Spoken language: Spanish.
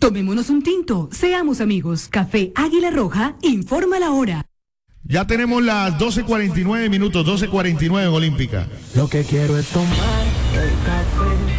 Tomémonos un tinto, seamos amigos. Café Águila Roja, informa la hora. Ya tenemos las 12:49 minutos, 12:49 en Olímpica. Lo que quiero es tomar el café